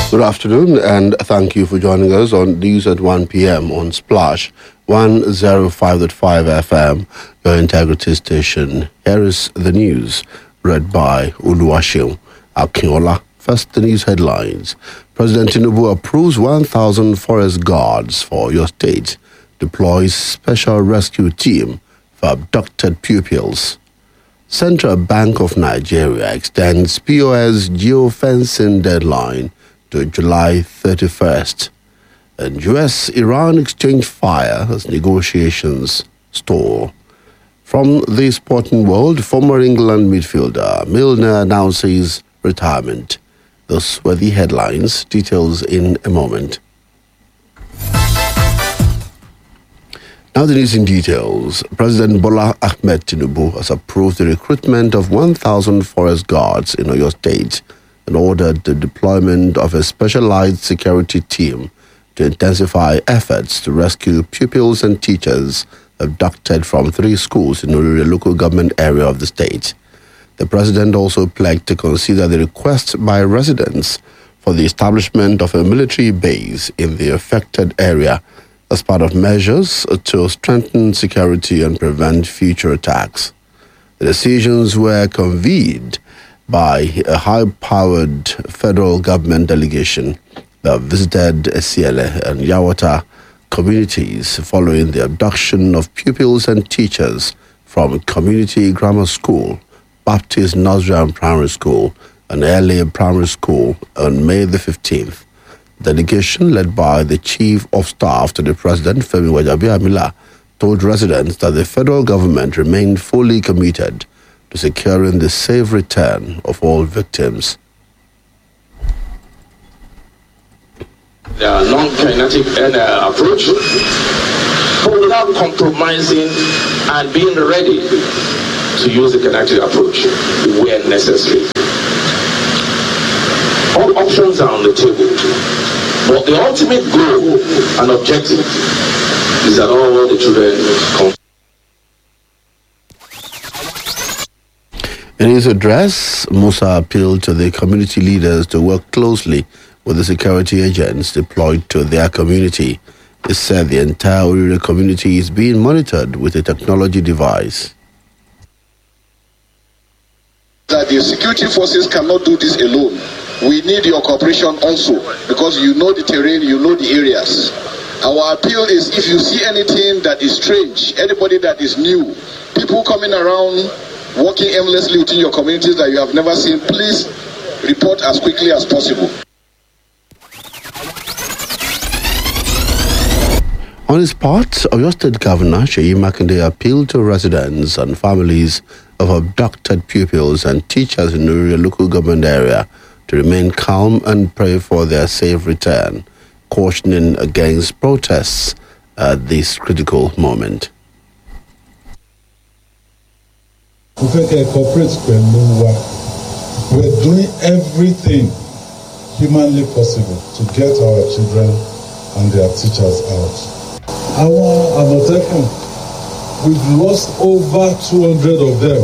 Good afternoon, and thank you for joining us on News at 1 p.m. on Splash 105.5 FM, your integrity station. Here is the news, read by Uluwashim Akinola. First, the news headlines. President Tinubu approves 1,000 forest guards for your state, deploys special rescue team for abducted pupils. Central Bank of Nigeria extends POS geofencing deadline to July 31st. And US-Iran exchange fire as negotiations stall. From the sporting world, former England midfielder Milner announces retirement. Those were the headlines. Details in a moment. Now the news in details. President Bola Ahmed Tinubu has approved the recruitment of 1,000 forest guards in Oyo State and ordered the deployment of a specialized security team to intensify efforts to rescue pupils and teachers abducted from 3 schools in the local government area of the state. The president also pledged to consider the request by residents for the establishment of a military base in the affected area as part of measures to strengthen security and prevent future attacks. The decisions were convened by a high-powered federal government delegation that visited Esiele and Yawata communities following the abduction of pupils and teachers from Community Grammar School, Baptist Nursery and Primary School, and Early Primary School on May the 15th. Delegation led by the Chief of Staff to the President, Femi Wajabiamila, told residents that the federal government remained fully committed to securing the safe return of all victims. The non-kinetic approach, but without compromising and being ready to use the kinetic approach where necessary. All options are on the table, but the ultimate goal and objective is that all the children come. In his address, Musa appealed to the community leaders to work closely with the security agents deployed to their community. He said the entire Orire community is being monitored with a technology device. That the security forces cannot do this alone. We need your cooperation also, because you know the terrain, you know the areas. Our appeal is, if you see anything that is strange, anybody that is new, people coming around, working aimlessly within your communities that you have never seen, please report as quickly as possible. On his part, Oyo State Governor Seyi Makinde appealed to residents and families of abducted pupils and teachers in the local government area to remain calm and pray for their safe return, cautioning against protests at this critical moment. We're doing everything humanly possible to get our children and their teachers out. Our Amotekun, we've lost over 200 of them.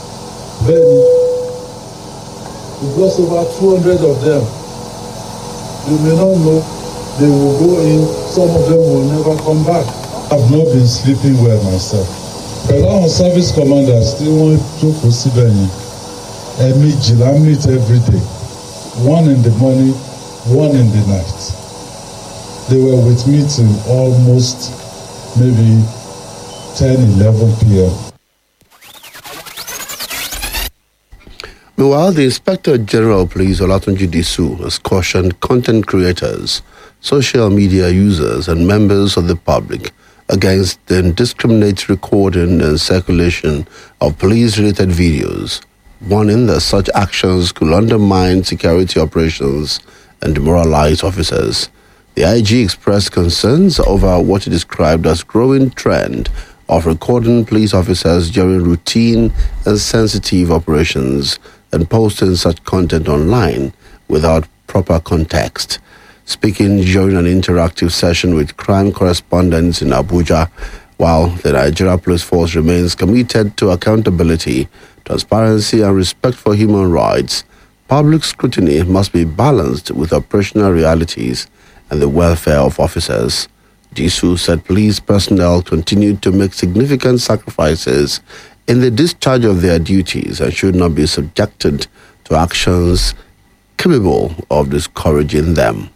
We've lost over 200 of them. You may not know, they will go in, some of them will never come back. I've not been sleeping well myself. But our service commanders still want to proceed and meet every day. 1 in the morning, 1 in the night. They were with me till almost maybe 10, 11 p.m. Meanwhile, the Inspector General of Police Olatunji Disu has cautioned content creators, social media users, and members of the public against the indiscriminate recording and circulation of police-related videos, warning that such actions could undermine security operations and demoralize officers. The IG expressed concerns over what he described as growing trend of recording police officers during routine and sensitive operations and posting such content online without proper context. Speaking during an interactive session with crime correspondents in Abuja, while the Nigeria Police Force remains committed to accountability, transparency and respect for human rights, public scrutiny must be balanced with operational realities and the welfare of officers. Disu said police personnel continued to make significant sacrifices in the discharge of their duties and should not be subjected to actions capable of discouraging them.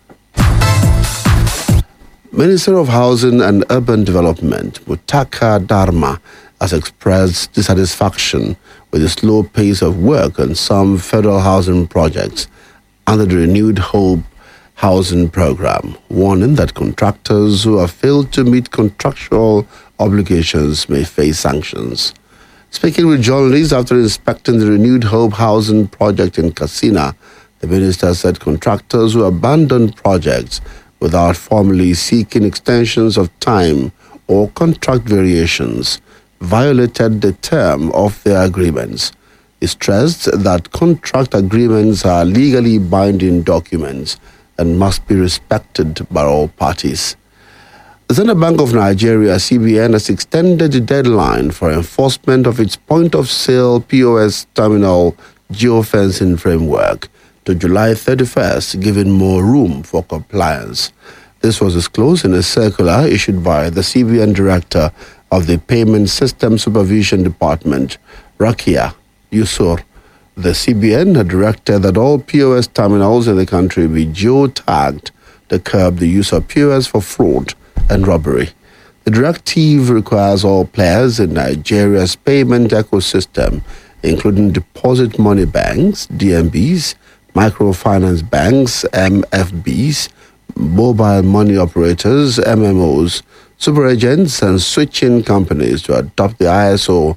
Minister of Housing and Urban Development, Mutaka Dharma, has expressed dissatisfaction with the slow pace of work on some federal housing projects under the Renewed Hope housing program, warning that contractors who have failed to meet contractual obligations may face sanctions. Speaking with journalists after inspecting the Renewed Hope housing project in Katsina, the minister said contractors who abandoned projects without formally seeking extensions of time or contract variations violated the term of their agreements. He stressed that contract agreements are legally binding documents and must be respected by all parties. The Central Bank of Nigeria, CBN, has extended the deadline for enforcement of its point-of-sale POS terminal geofencing framework to July 31st, giving more room for compliance. This was disclosed in a circular issued by the CBN Director of the Payment System Supervision Department, Rakia Yusur. The CBN had directed that all POS terminals in the country be geo-tagged to curb the use of POS for fraud and robbery. The directive requires all players in Nigeria's payment ecosystem, including deposit money banks, DMBs, microfinance banks, MFBs, mobile money operators, MMOs, super agents, and switching companies to adopt the ISO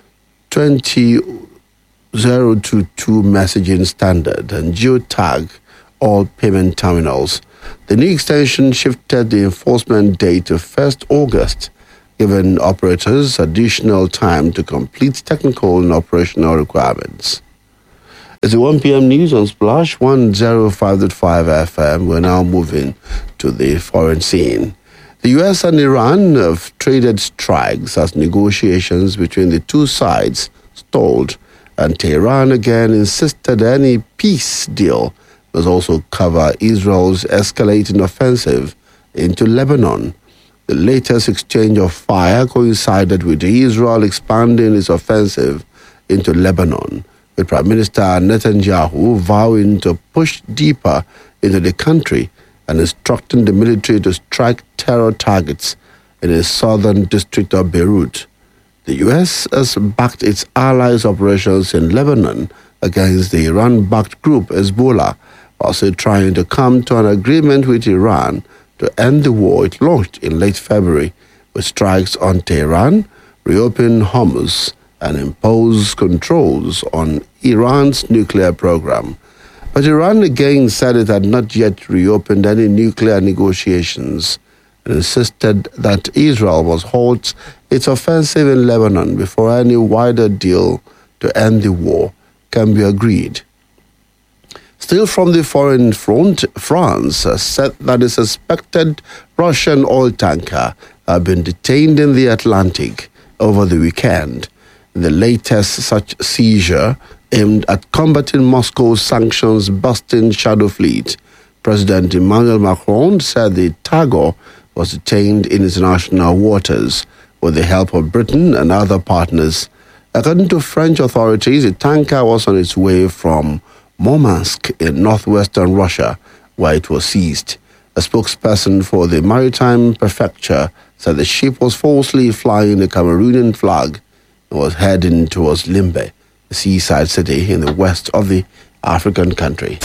20022 messaging standard and geotag all payment terminals. The new extension shifted the enforcement date to 1st August, giving operators additional time to complete technical and operational requirements. It's the 1 p.m. news on Splash 105.5 FM. We're now moving to the foreign scene. The U.S. and Iran have traded strikes as negotiations between the two sides stalled, and Tehran again insisted any peace deal must also cover Israel's escalating offensive into Lebanon. The latest exchange of fire coincided with Israel expanding its offensive into Lebanon, with Prime Minister Netanyahu vowing to push deeper into the country and instructing the military to strike terror targets in the southern district of Beirut. The U.S. has backed its allies' operations in Lebanon against the Iran-backed group Hezbollah, also trying to come to an agreement with Iran to end the war it launched in late February, with strikes on Tehran, reopen Hormuz, and impose controls on Iran's nuclear program. But Iran again said it had not yet reopened any nuclear negotiations and insisted that Israel must halt its offensive in Lebanon before any wider deal to end the war can be agreed. Still from the foreign front, France has said that a suspected Russian oil tanker had been detained in the Atlantic over the weekend. The latest such seizure aimed at combating Moscow's sanctions-busting shadow fleet. President Emmanuel Macron said the cargo was detained in international waters with the help of Britain and other partners. According to French authorities, the tanker was on its way from Murmansk in northwestern Russia, where it was seized. A spokesperson for the Maritime Prefecture said the ship was falsely flying the Cameroonian flag and was heading towards Limbe, a seaside city in the west of the African country.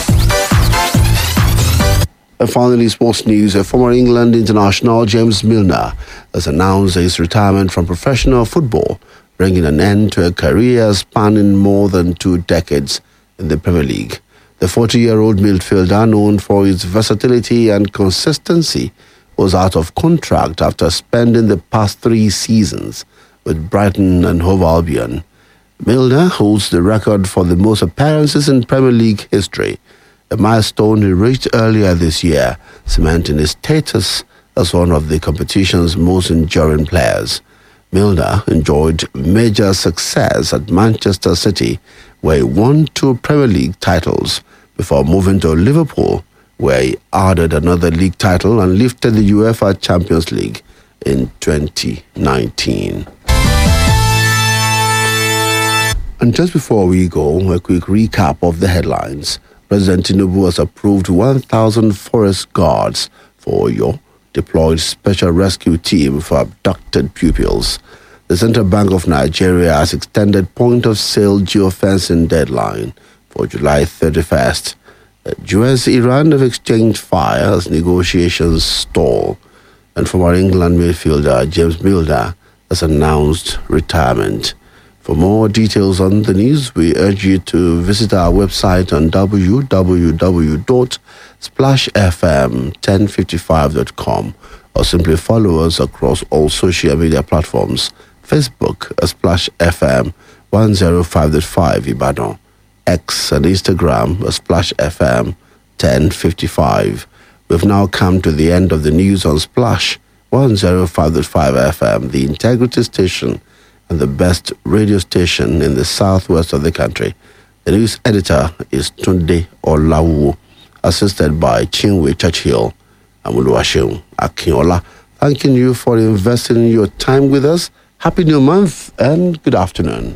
And finally, sports news. A former England international, James Milner, has announced his retirement from professional football, bringing an end to a career spanning more than 2 decades in the Premier League. The 40-year-old midfielder, known for his versatility and consistency, was out of contract after spending the past 3 seasons with Brighton and Hove Albion. Milner holds the record for the most appearances in Premier League history, a milestone he reached earlier this year, cementing his status as one of the competition's most enduring players. Milner enjoyed major success at Manchester City, where he won 2 Premier League titles before moving to Liverpool, where he added another league title and lifted the UEFA Champions League in 2019. And just before we go, a quick recap of the headlines. President Tinubu has approved 1,000 forest guards for Oyo, deployed special rescue team for abducted pupils. The Central Bank of Nigeria has extended point-of-sale geofencing deadline for July 31st. US-Iran have exchanged fire as negotiations stall. And former England midfielder James Milner has announced retirement. For more details on the news, we urge you to visit our website on www.splashfm1055.com or simply follow us across all social media platforms. Facebook at Splash FM 105.5 Ibadan, X and Instagram at Splash FM 1055. We've now come to the end of the news on Splash 105.5 FM, the integrity station and the best radio station in the southwest of the country. The news editor is Tunde Olawu, assisted by Chinwe Churchill and Muluwashun Akinola. Thanking you for investing your time with us. Happy New Month and good afternoon.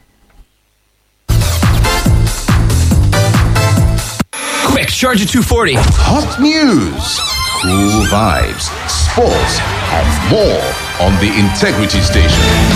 Quick, charge at 240. Hot news, cool vibes, sports, and more on the Integrity Station.